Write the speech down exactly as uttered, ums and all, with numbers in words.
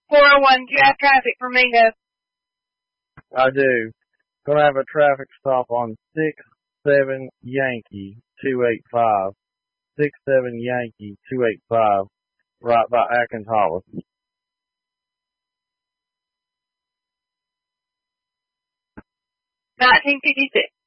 four oh one, do you have traffic for Mingo? I do. Gonna have a traffic stop on six seven Yankee two eight five. six seven Yankee two eight five, right by Atkins Hollis. nineteen fifty-six.